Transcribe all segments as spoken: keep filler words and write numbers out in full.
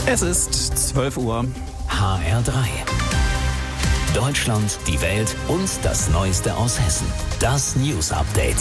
Es ist zwölf Uhr. H R drei. Deutschland, die Welt und das Neueste aus Hessen. Das News Update.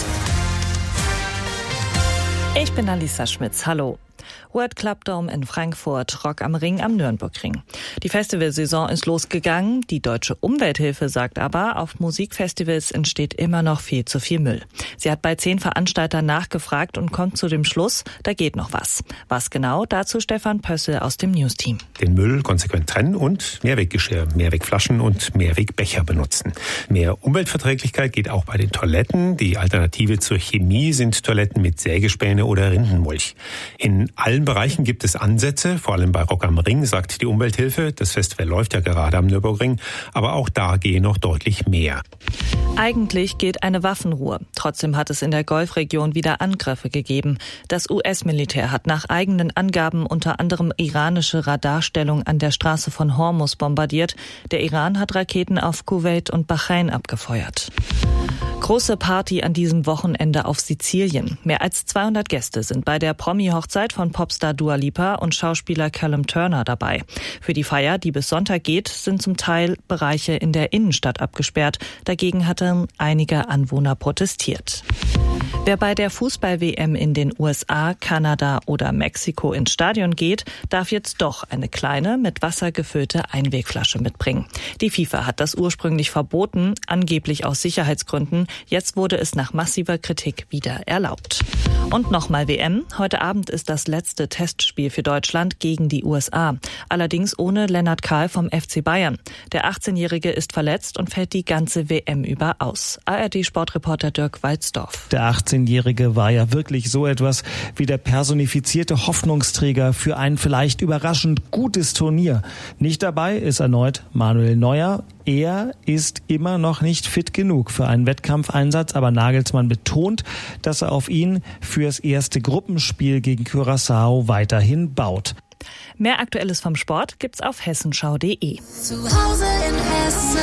Ich bin Alisa Schmitz. Hallo. World Club Dome in Frankfurt, Rock am Ring am Nürnbergring. Die Festivalsaison ist losgegangen. Die Deutsche Umwelthilfe sagt aber, auf Musikfestivals entsteht immer noch viel zu viel Müll. Sie hat bei zehn Veranstaltern nachgefragt und kommt zu dem Schluss, da geht noch was. Was genau? Dazu Stefan Pössl aus dem News-Team. Den Müll konsequent trennen und Mehrweggeschirr, Mehrwegflaschen und Mehrwegbecher benutzen. Mehr Umweltverträglichkeit geht auch bei den Toiletten. Die Alternative zur Chemie sind Toiletten mit Sägespäne oder Rindenmulch. In allen Bereichen gibt es Ansätze, vor allem bei Rock am Ring, sagt die Umwelthilfe. Das Festival läuft ja gerade am Nürburgring, aber auch da gehe noch deutlich mehr. Eigentlich gilt eine Waffenruhe. Trotzdem hat es in der Golfregion wieder Angriffe gegeben. Das U S-Militär hat nach eigenen Angaben unter anderem iranische Radarstellung an der Straße von Hormuz bombardiert. Der Iran hat Raketen auf Kuwait und Bahrain abgefeuert. Große Party an diesem Wochenende auf Sizilien. Mehr als zweihundert Gäste sind bei der Promi-Hochzeit von Popstar Dua Lipa und Schauspieler Callum Turner dabei. Für die Feier, die bis Sonntag geht, sind zum Teil Bereiche in der Innenstadt abgesperrt. Dagegen hatten einige Anwohner protestiert. Wer bei der Fußball-W M in den U S A, Kanada oder Mexiko ins Stadion geht, darf jetzt doch eine kleine, mit Wasser gefüllte Einwegflasche mitbringen. Die FIFA hat das ursprünglich verboten, angeblich aus Sicherheitsgründen. Jetzt wurde es nach massiver Kritik wieder erlaubt. Und nochmal W M. Heute Abend ist das letzte Testspiel für Deutschland gegen die U S A. Allerdings ohne Lennart Kahl vom F C Bayern. Der achtzehnjährige ist verletzt und fällt die ganze W M über aus. A R D-Sportreporter Dirk Walzdorf. Der achtzehnjährige war ja wirklich so etwas wie der personifizierte Hoffnungsträger für ein vielleicht überraschend gutes Turnier. Nicht dabei ist erneut Manuel Neuer. Er ist immer noch nicht fit genug für einen Wettkampfeinsatz, aber Nagelsmann betont, dass er auf ihn fürs erste Gruppenspiel gegen Curaçao weiterhin baut. Mehr Aktuelles vom Sport gibt's auf hessenschau punkt de. Zu Hause in Hessen.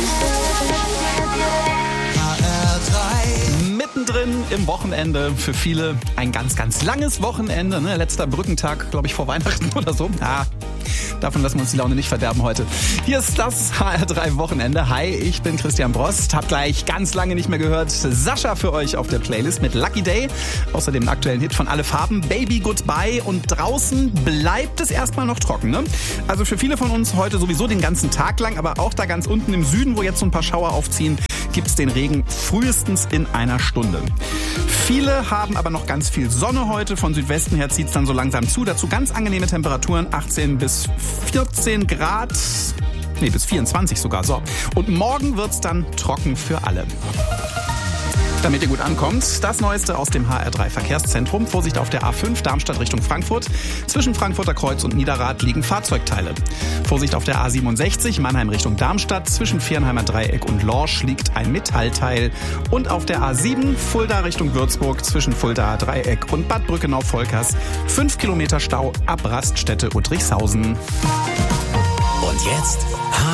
Mittendrin im Wochenende, für viele ein ganz, ganz langes Wochenende. Ne? Letzter Brückentag, glaube ich, vor Weihnachten oder so. Ah, davon lassen wir uns die Laune nicht verderben heute. Hier ist das H R drei Wochenende. Hi, ich bin Christian Brost. Hab gleich ganz lange nicht mehr gehört. Sascha für euch auf der Playlist mit Lucky Day. Außerdem einen aktuellen Hit von Alle Farben, Baby Goodbye. Und draußen bleibt es erstmal noch trocken. Ne? Also für viele von uns heute sowieso den ganzen Tag lang, aber auch da ganz unten im Süden, wo jetzt so ein paar Schauer aufziehen, gibt es den Regen frühestens in einer Stunde. Viele haben aber noch ganz viel Sonne heute. Von Südwesten her zieht es dann so langsam zu. Dazu ganz angenehme Temperaturen, achtzehn bis vierzehn Grad. Nee, bis vierundzwanzig sogar. So. Und morgen wird es dann trocken für alle. Damit ihr gut ankommt, das Neueste aus dem H R drei Verkehrszentrum. Vorsicht auf der A fünf Darmstadt Richtung Frankfurt. Zwischen Frankfurter Kreuz und Niederrad liegen Fahrzeugteile. Vorsicht auf der A siebenundsechzig Mannheim Richtung Darmstadt. Zwischen Viernheimer Dreieck und Lorsch liegt ein Metallteil. Und auf der A sieben Fulda Richtung Würzburg zwischen Fulda Dreieck und Bad Brückenau-Volkers. Fünf Kilometer Stau ab Raststätte Uttrichshausen. Und jetzt